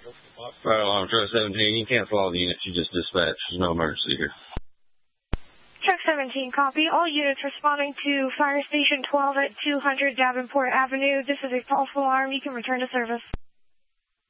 Fire alarm, truck 17. You cancel all the units you just dispatched. There's no emergency here. Truck 17, copy. All units responding to Fire Station 12 at 200 Davenport Avenue. This is a false alarm. You can return to service.